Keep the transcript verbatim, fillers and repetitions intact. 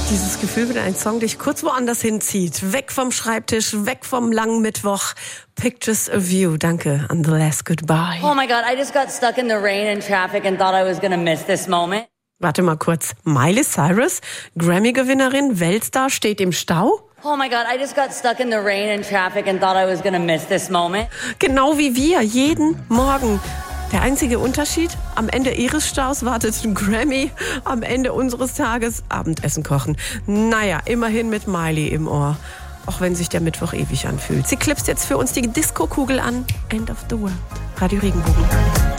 Dieses Gefühl, wenn ein Song dich kurz woanders hinzieht. Weg vom Schreibtisch, weg vom langen Mittwoch. Pictures of You. Danke an The Last Goodbye. Oh my God, I just got stuck in the rain and traffic and thought I was gonna miss this moment. Warte mal kurz. Miley Cyrus, Grammy-Gewinnerin, Weltstar, steht im Stau? Oh my God, I just got stuck in the rain and traffic and thought I was gonna miss this moment. Genau wie wir, jeden Morgen. Der einzige Unterschied, am Ende ihres Staus wartet ein Grammy, am Ende unseres Tages Abendessen kochen. Naja, immerhin mit Miley im Ohr. Auch wenn sich der Mittwoch ewig anfühlt. Sie klipst jetzt für uns die Disco-Kugel an. End of the World. Radio Regenbogen.